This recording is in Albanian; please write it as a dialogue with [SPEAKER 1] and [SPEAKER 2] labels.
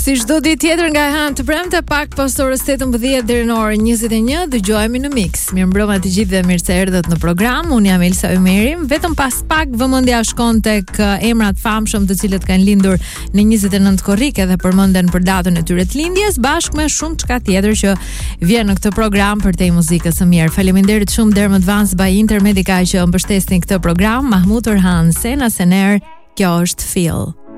[SPEAKER 1] Si çdo ditë tjetër nga Ham të premte, pak pas orës 18 deri në orën 21 dëgjohemi në Mix. Mirëmbrëma të gjithëve dhe mirë se erdhët në program. Unë jam Elsa Ymeri. Vetëm pas pak vëmendja shkon tek emrat famshëm të cilët kanë lindur në 29 korrike dhe përmenden për datën e tyre të lindjes, bashkë me shumë çka tjetër që vjen në këtë program për te muzikës së mirë. Faleminderit shumë Dermot Vance by Intermedica që mbështesni këtë program. Mahmut Orhan, Sena Sener, kjo është Feel.